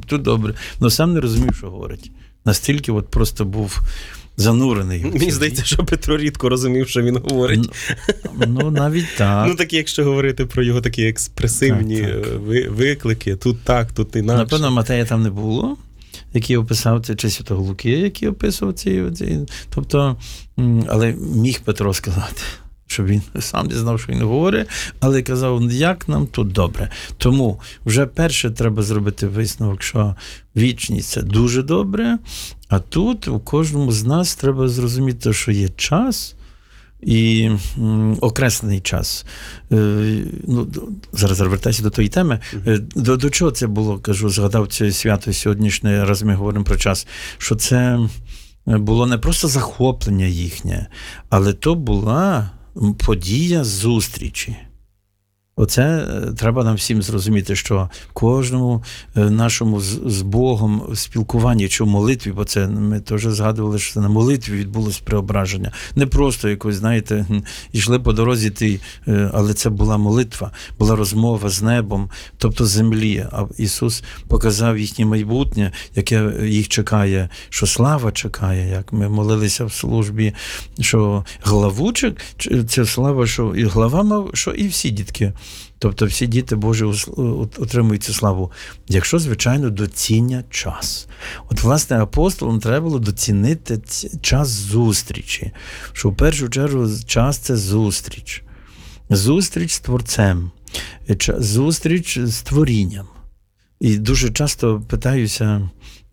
тут добре. Но сам не розумів, що говорить. Настільки от просто був занурений. Мені здається, що Петро рідко розумів, що він говорить. Ну, навіть так. Ну, такі, якщо говорити про його такі експресивні виклики, тут так, тут інакше. Напевно, Матея там не було, який описав це, чи Святого Луки, який описував ці. Тобто, але міг Петро сказати, що він сам не знав, що він говорить, але казав, як нам тут добре. Тому вже перше треба зробити висновок, що вічність – це дуже добре, а тут у кожному з нас треба зрозуміти, що є час, і окреслений час. Ну, зараз вертаюся до тої теми. До чого це було, кажу, згадав це свято сьогоднішнє, раз ми говоримо про час, що це було не просто захоплення їхнє, але то була подія зустрічі. Оце треба нам всім зрозуміти, що кожному нашому з Богом спілкуванні, чи в молитві, бо це ми теж згадували, що це на молитві відбулось преображення. Не просто якось, знаєте, йшли по дорозі, але це була молитва, була розмова з небом, тобто землі. А Ісус показав їхнє майбутнє, яке їх чекає, що слава чекає, як ми молилися в службі, що главучик, це слава, що і глава мав, що і всі дітки. Тобто всі діти Божі отримують цю славу, якщо, звичайно, доцінять час. От, власне, апостолам треба було доцінити час зустрічі, що в першу чергу час – це зустріч. Зустріч з Творцем, зустріч з творінням. І дуже часто питаюся,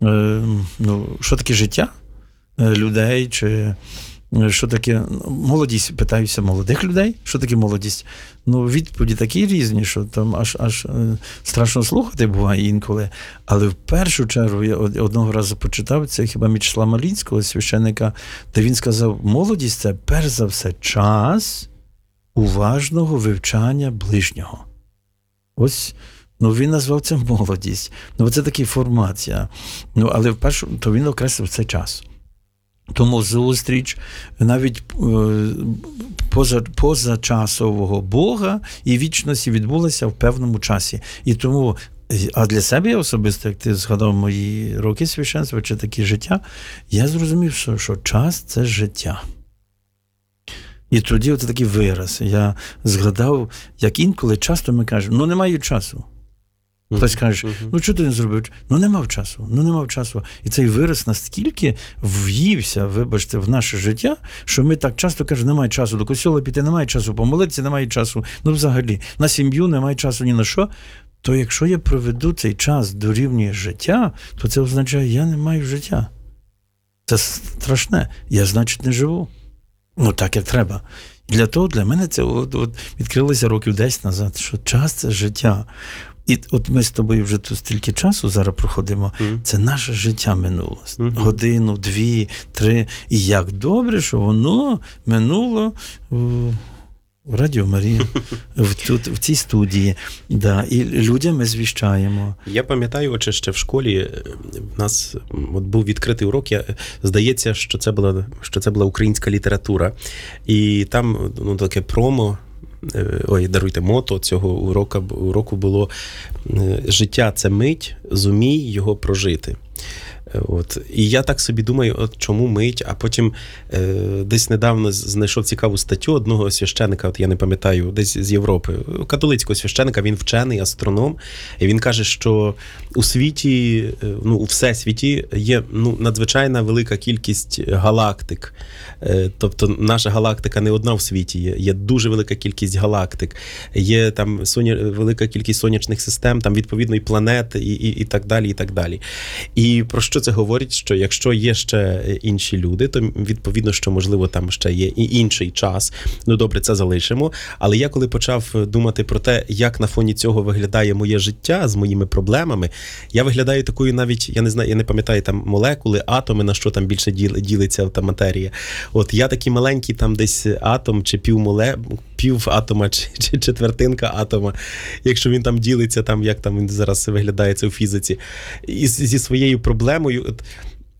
що таке життя людей, чи що таке молодість, питаюся молодих людей, що таке молодість. Ну, відповіді такі різні, що там аж страшно слухати буває інколи. Але в першу чергу я одного разу почитав, це хіба Мічислава Малінського, священника, де він сказав, молодість – це перш за все час уважного вивчання ближнього. Ось, він назвав це молодість. Це така формація. Але вперше, то він окреслив це час. Тому зустріч навіть позачасового Бога і вічності відбулася в певному часі. І тому, а для себе я особисто, як ти згадав мої роки священства, чи таке життя, я зрозумів, що час – це життя. І тоді оце такий вираз. Я згадав, як інколи часто ми кажемо, не маю часу. Хтось каже, що ти не зробив? Не мав часу. І цей вираз настільки в'ївся, вибачте, в наше життя, що ми так часто кажемо, немає часу, до костьола піти немає часу, помолитися немає часу, взагалі, на сім'ю немає часу ні на що. То якщо я проведу цей час дорівнює життя, то це означає, я не маю життя. Це страшне. Я, значить, не живу. Так, як треба. І для мене це відкрилося років 10 назад, що час – це життя. І от ми з тобою вже тут стільки часу зараз проходимо, це наше життя минуло. Годину, 2, 3. І як добре, що воно минуло в Радіо Марія, в цій студії. Да, і людям ми звіщаємо. Я пам'ятаю, ще в школі в нас був відкритий урок, здається, що це була українська література. І там таке промо, мото цього уроку було «Життя – це мить, зумій його прожити». І я так собі думаю, чому мить, а потім десь недавно знайшов цікаву статтю одного священика, я не пам'ятаю, десь з Європи, католицького священика, він вчений, астроном, і він каже, що у світі, у всесвіті є надзвичайна велика кількість галактик. Тобто наша галактика не одна в світі, є дуже велика кількість галактик, є там велика кількість сонячних систем, там відповідно і планет, і так далі, і так далі. І про що це говорить? Що якщо є ще інші люди, то відповідно, що можливо там ще є і інший час. Добре, це залишимо. Але я коли почав думати про те, як на фоні цього виглядає моє життя з моїми проблемами, я виглядаю такою навіть, я не знаю, я не пам'ятаю там молекули, атоми, на що там більше ділиться та матерія. Я такий маленький там десь атом, чи пів атома, чи четвертинка атома, якщо він там ділиться, там як там він зараз виглядає це у фізиці, і зі своєю проблемою.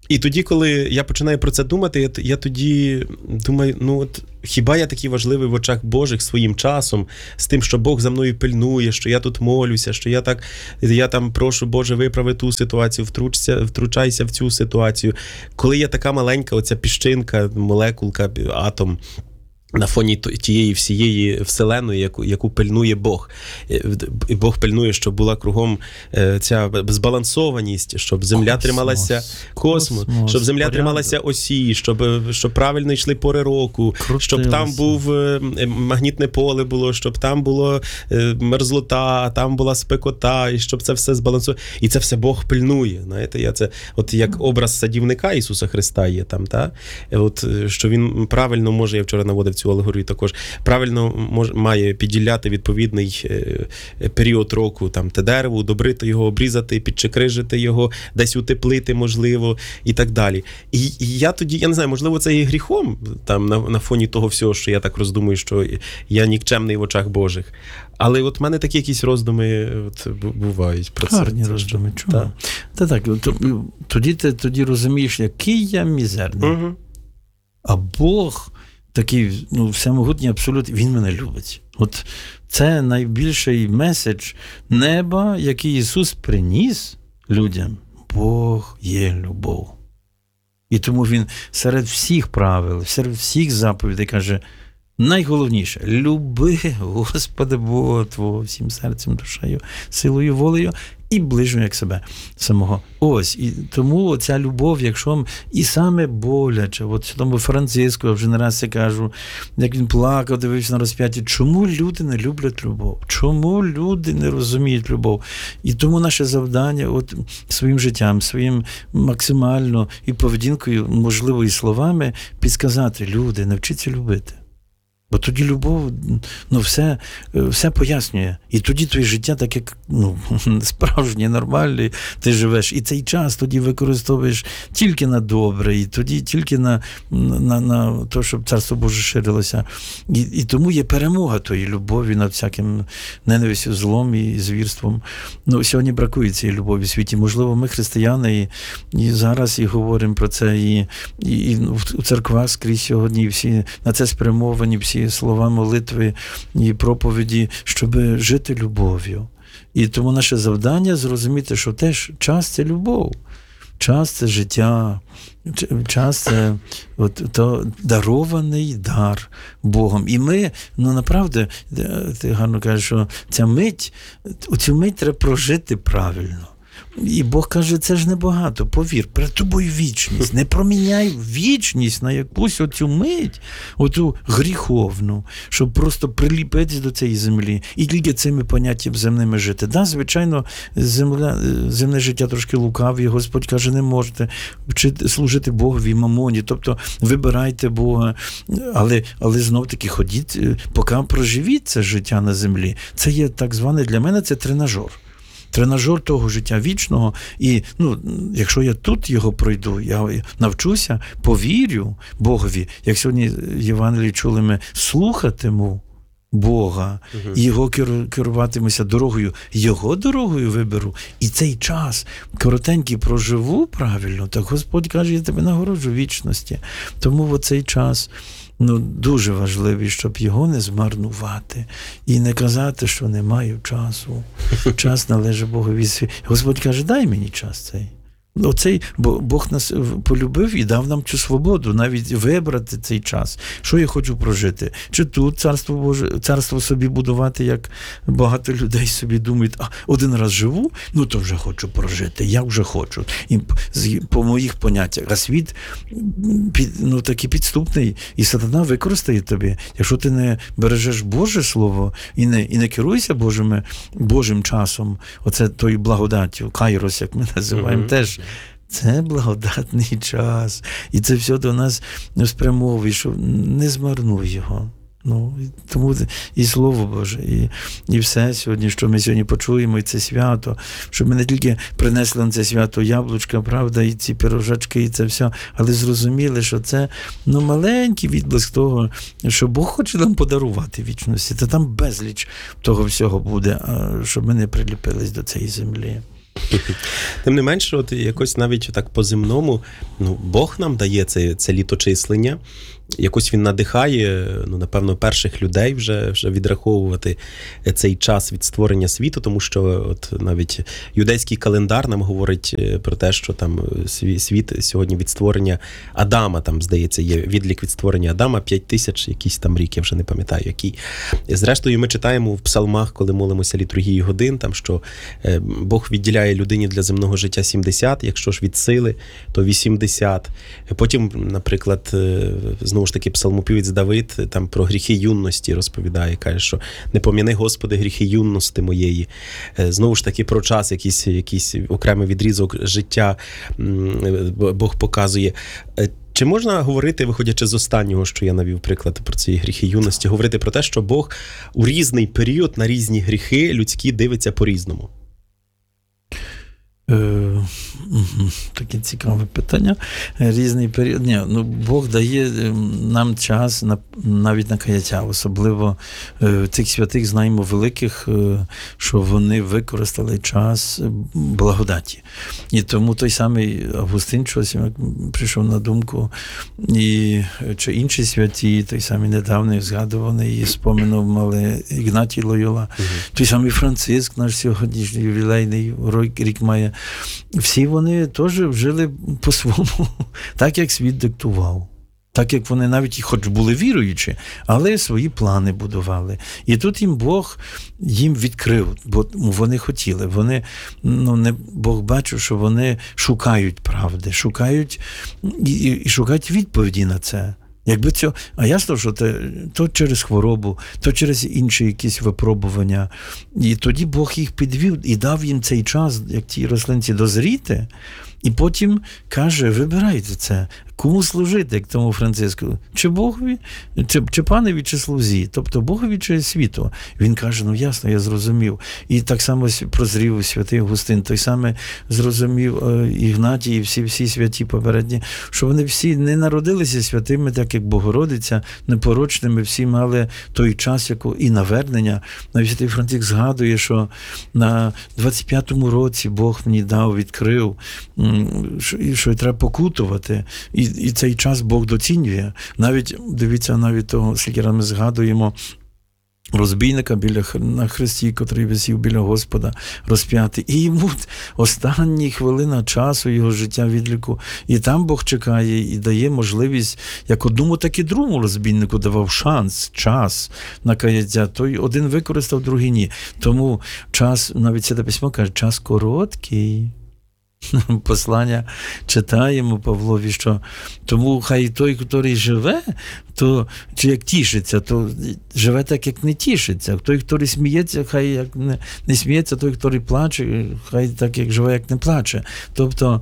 І тоді, коли я починаю про це думати, я тоді думаю, ну от хіба я такий важливий в очах Божих своїм часом, з тим, що Бог за мною пильнує, що я тут молюся, що я там прошу, Боже, виправи ту ситуацію, втручайся в цю ситуацію. Коли я така маленька, оця піщинка, молекулка, атом, на фоні тієї всієї вселеної, яку пильнує Бог. І Бог пильнує, щоб була кругом ця збалансованість, щоб земля трималася, космос, щоб земля порядок. Трималася осі, щоб правильно йшли пори року, щоб там був магнітне поле було, щоб там була мерзлота, там була спекота, і щоб це все збалансовано. І це все Бог пильнує. Знаєте, це от як образ садівника Ісуса Христа є там, та? От, що він правильно може, я вчора наводив цю алегорію також, правильно має підділяти відповідний період року, там, те дерево, удобрити його, обрізати, підчекрижити його, десь утеплити, можливо, і так далі. І я тоді, я не знаю, можливо, це є гріхом там на фоні того всього, що я так роздумую, що я нікчемний в очах Божих. Але от в мене такі якісь роздуми бувають про це. Гарні роздуми, чому? Так, тоді розумієш, який я мізерний. Угу. А Бог такий, всемогутній абсолют, він мене любить. От це найбільший меседж неба, який Ісус приніс людям. Бог є любов. І тому Він серед всіх правил, серед всіх заповідей каже, найголовніше, люби Господа Бога твого всім серцем, душею, силою, волею і ближнього як себе самого. Ось, і тому ця любов, якщо і саме боляче, от тому Франциску, я вже не раз це кажу, як він плакав, дивився на розп'яття, чому люди не люблять любов? Чому люди не розуміють любов? І тому наше завдання от своїм життям, своїм максимально і поведінкою, можливо, і словами, підказати, люди, навчіться любити. Бо тоді любов, все пояснює. І тоді твоє життя так, як справжнє, нормальне, ти живеш. І цей час тоді використовуєш тільки на добре, і тоді тільки на те, щоб Царство Боже ширилося. І тому є перемога тої любові над всяким ненавистю, злом і звірством. Сьогодні бракує цієї любові в світі. Можливо, ми християни і зараз і говоримо про це, і у церквах скрізь сьогодні, і всі на це спрямовані, всі слова молитви і проповіді, щоб жити любов'ю. І тому наше завдання зрозуміти, що теж час – це любов. Час – це життя. Час – це то дарований дар Богом. І ми, направду, ти гарно кажеш, що цю мить треба прожити правильно. І Бог каже, це ж небагато, повір, перед тобою вічність. Не проміняй вічність на якусь оцю мить, оту гріховну, щоб просто приліпитися до цієї землі і тільки цими поняттями земними жити. Да, звичайно, земне життя трошки лукаве, Господь каже, не можете служити Богові мамоні, тобто вибирайте Бога, але знов-таки ходіть, поки проживіть це життя на землі. Це є так зване, для мене це тренажер. Тренажер того життя вічного. І, якщо я тут його пройду, я навчуся, повірю Богові, як сьогодні в Євангелії чули ми, слухатиму Бога, і його керуватимуся дорогою, його дорогою виберу. І цей час коротенький проживу правильно, так Господь каже, я тебе нагороджу вічності. Тому оцей час дуже важливий, щоб його не змарнувати. І не казати, що не маю часу. Час належить Богові. Господь каже, дай мені час цей. Бо Бог нас полюбив і дав нам цю свободу, навіть вибрати цей час. Що я хочу прожити? Чи тут Царство Боже, царство собі будувати, як багато людей собі думають, один раз живу, то вже хочу прожити, я вже хочу. І по моїх поняттях. А світ такий підступний, і сатана використає тобі. Якщо ти не бережеш Боже Слово і не керуєшся Божим часом, оце тою благодаттю, кайрос, як ми називаємо, теж це благодатний час. І це все до нас спрямовує, що не змарнуй його. Тому і Слово Боже, і все сьогодні, що ми сьогодні почуємо, і це свято, щоб ми не тільки принесли на це свято яблучка, правда, і ці пирожачки, і це все, але зрозуміли, що це маленький відблиск того, що Бог хоче нам подарувати вічності. Та там безліч того всього буде, щоб ми не приліпились до цієї землі. Тим не менше, от якось навіть так по-земному, Бог нам дає це літочислення, якось він надихає, напевно, перших людей вже відраховувати цей час від створення світу, тому що от навіть юдейський календар нам говорить про те, що там світ сьогодні від створення Адама, там, здається, є відлік від створення Адама, 5000 якийсь там рік, я вже не пам'ятаю, який. Зрештою, ми читаємо в псалмах, коли молимося літургії годин, там, що Бог відділяє людині для земного життя 70, якщо ж від сили, то 80. Потім, наприклад, знову ж таки, псалмопівець Давид там про гріхи юності розповідає, каже, що не пом'яни, Господи, гріхи юності моєї. Знову ж таки, про час, якийсь окремий відрізок життя Бог показує. Чи можна говорити, виходячи з останнього, що я навів приклад про ці гріхи юності, говорити про те, що Бог у різний період на різні гріхи людські дивиться по-різному? Таке цікаве питання. Різний період. Ні, Бог дає нам час навіть на каяття. Особливо цих святих знаємо великих, що вони використали час благодаті. І тому той самий Августин щось прийшов на думку, чи інші святі, той самий недавно згадуваний і споминав мали Ігнатій Лойола, той самий Франциск, наш сьогоднішній ювілейний рік має. Всі вони теж жили по-своєму, так, як світ диктував. Так, як вони навіть, хоч були віруючі, але свої плани будували. І тут Бог їм відкрив, бо вони хотіли. Вони, Бог бачив, що вони шукають правди, шукають відповіді на це. Якби це, а ясно, що то через хворобу, то через інші якісь випробування. І тоді Бог їх підвів і дав їм цей час, як ті рослинці, дозріти. І потім каже, вибирайте це. Кому служити, як тому Франциску? Чи Богові, чи панові, чи слузі? Тобто Богові, чи світу? Він каже, ясно, я зрозумів. І так само прозрів святий Августин, той самий зрозумів Ігнатій і всі святі попередні, що вони всі не народилися святими, так як Богородиця, непорочними, всі мали той час, і навернення. Навіть святий Франциск згадує, що на 25-му році Бог мені відкрив, що треба покутувати. І цей час Бог доцінює. Дивіться, навіть того, скільки раз ми згадуємо розбійника на хресті, котрий висів біля Господа, розп'ятий. І йому останні хвилина часу його життя відліку. І там Бог чекає і дає можливість, як одному, так і другому розбійнику давав шанс, час на каяття. Той один використав, другий ні. Тому час, навіть Святе Письмо каже, час короткий. Послання читаємо Павлові, що тому хай той, який живе, то чи як тішиться, то живе так, як не тішиться. Той, хто сміється, хай як не сміється, той, хто плаче, хай так, як живе, як не плаче. Тобто,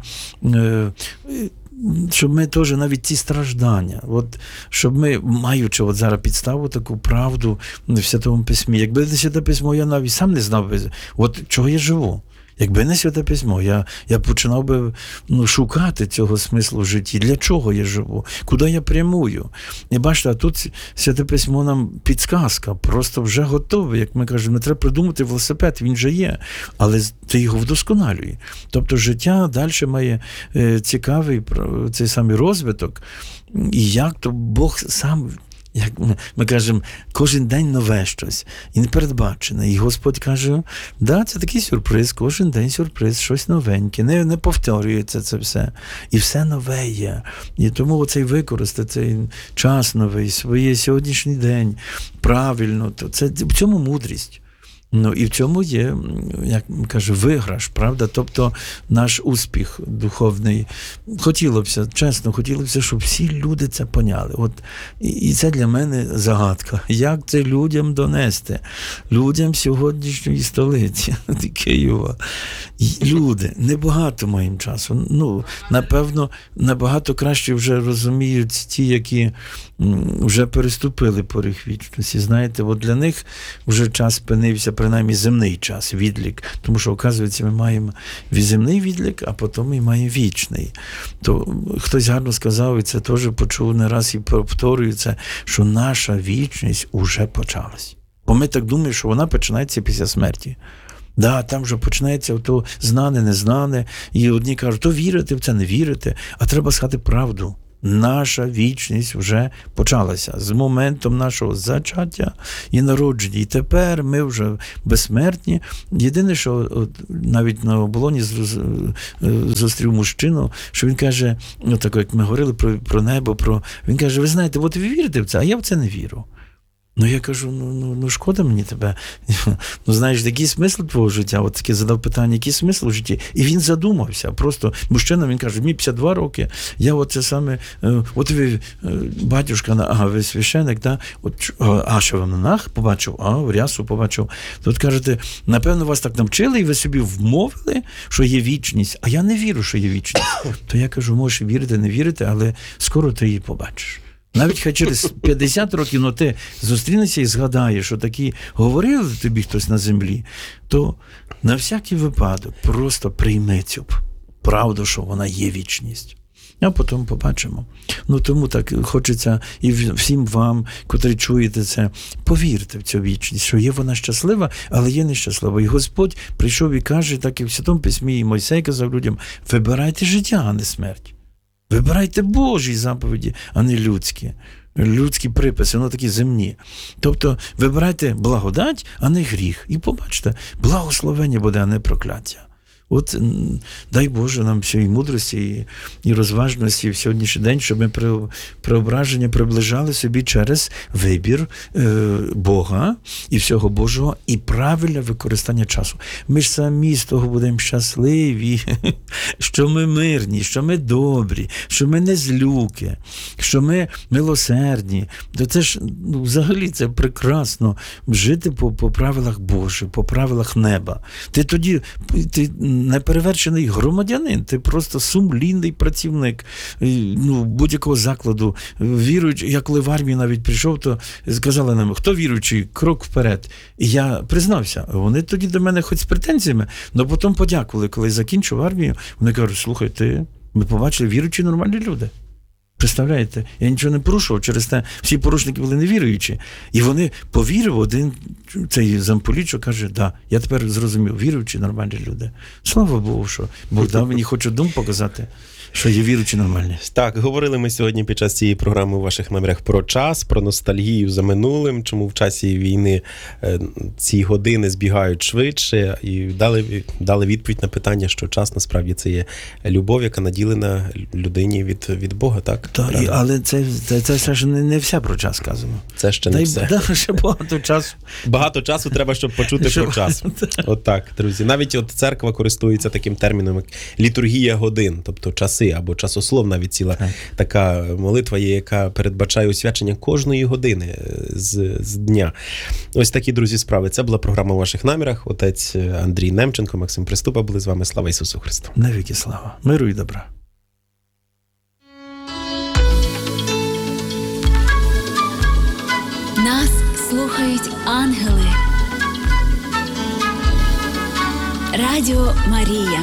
щоб ми теж навіть ці страждання, щоб ми, маючи зараз підставу, таку правду в Святому Письмі, якби не Святе Письмо, я навіть сам не знав би, чого я живу. Якби не Святе Письмо, я починав би шукати цього смислу в житті. Для чого я живу? Куди я прямую? І бачите, а тут Святе Письмо нам підсказка, просто вже готове. Як ми кажемо, не треба придумати велосипед, він вже є, але ти його вдосконалює. Тобто життя далі має цікавий цей самий розвиток. І як то Бог сам... Як ми кажемо, кожен день нове щось, і непередбачене. І Господь каже, це такий сюрприз, кожен день сюрприз, щось новеньке, не повторюється це все. І все нове є. І тому оцей використати цей час новий, свій сьогоднішній день правильно, то це в цьому мудрість. І в цьому є, як каже, виграш, правда? Тобто наш успіх духовний. Хотілося б, щоб всі люди це поняли. І це для мене загадка. Як це людям донести? Людям сьогоднішньої столиці, Києва. Люди, небагато маємо часу. Напевно, набагато краще вже розуміють ті, які вже переступили поріг вічності. Знаєте, для них вже час спинився, принаймні земний час, відлік. Тому що, оказується, ми маємо земний відлік, а потім ми маємо вічний. То хтось гарно сказав, і це теж почув не раз і повторюю це, що наша вічність уже почалась. Бо ми так думаємо, що вона починається після смерті. Да, там вже почнеться то знане, незнане, і одні кажуть, то вірите в це, не вірите, а треба сказати правду. Наша вічність вже почалася з моментом нашого зачаття і народження. І тепер ми вже безсмертні. Єдине, що навіть на оболоні зустрів мужчину, що він каже, так як ми говорили про небо, він каже, ви знаєте, от ви вірите в це, а я в це не вірю. Ну, я кажу, ну шкода мені тебе. Ну, знаєш, який смисл твого життя? От таке задав питання, який смисл в житті? І він задумався. Просто мужчина, він каже, мені 52 роки, я от це саме, от ви, батюшка, ага, ви священик, да? От, а що ви монах побачив? А, в рясу побачив. Тут кажете, напевно, вас так навчили, і ви собі вмовили, що є вічність, а я не вірю, що є вічність. То я кажу, можеш вірити, не вірити, але скоро ти її побачиш. Навіть хай через 50 років, но ти зустрінешся і згадаєш, що такі говорили тобі хтось на землі, то на всякий випадок просто прийми цю правду, що вона є вічність. А потім побачимо. Ну, тому так хочеться і всім вам, котрі чуєте це, повірте в цю вічність, що є вона щаслива, але є нещаслива. І Господь прийшов і каже, так і в Святому Письмі, і Мойсей казав людям, вибирайте життя, а не смерть. Вибирайте Божі заповіді, а не людські. Людські приписи, ну такі земні. Тобто вибирайте благодать, а не гріх. І побачите, благословення буде, а не прокляття. От дай Боже нам всієї мудрості і розважності в сьогоднішній день, щоб ми преображення приближали собі через вибір Бога і всього Божого, і правильне використання часу. Ми ж самі з того будемо щасливі, що ми мирні, що ми добрі, що ми не злюки, що ми милосердні. Це ж, взагалі, це прекрасно жити по правилах Божих, по правилах неба. Ти тоді неперевершений громадянин, ти просто сумлінний працівник будь-якого закладу. Віруючи, я коли в армію навіть прийшов, то сказали нам, хто віруючий, крок вперед. І я признався. Вони тоді до мене хоч з претензіями, але потім подякували, коли закінчив армію, вони кажуть, слухайте, ми побачили віруючі нормальні люди. Представляєте? Я нічого не порушував, через те всі порушники були невіруючі. І вони повірив, один цей замполіт, каже, да, я тепер зрозумів, віруючі нормальні люди. Слава Богу, що Бог дав мені хоч одну показати, що є віруючі нормальні. Так, говорили ми сьогодні під час цієї програми у ваших намірах про час, про ностальгію за минулим, чому в часі війни ці години збігають швидше, і дали відповідь на питання, що час насправді це є любов, яка наділена людині від Бога, так? Так, але це ж не все про час сказано. Це ще не все. Да, ще багато часу. Багато часу треба, щоб почути про час. Отак, друзі. Навіть от церква користується таким терміном, як літургія годин, тобто часи, або часослов, навіть ціла така молитва є, яка передбачає освячення кожної години з дня. Ось такі, друзі, справи. Це була програма «У ваших намірах». Отець Андрій Немченко, Максим Приступа були з вами. Слава Ісусу Христу! Навіки слава! Миру і добра! Нас слухають ангели. Радіо Марія.